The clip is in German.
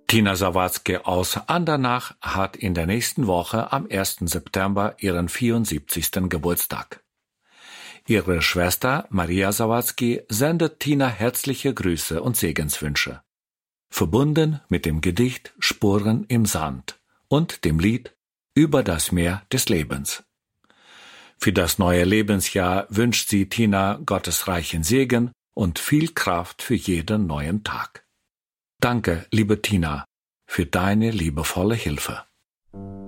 Tina Sawatzki aus Andernach hat in der nächsten Woche am 1. September ihren 74. Geburtstag. Ihre Schwester Maria Sawatzki sendet Tina herzliche Grüße und Segenswünsche, verbunden mit dem Gedicht Spuren im Sand und dem Lied Über das Meer des Lebens. Für das neue Lebensjahr wünscht sie Tina Gottes reichen Segen und viel Kraft für jeden neuen Tag. Danke, liebe Tina, für deine liebevolle Hilfe.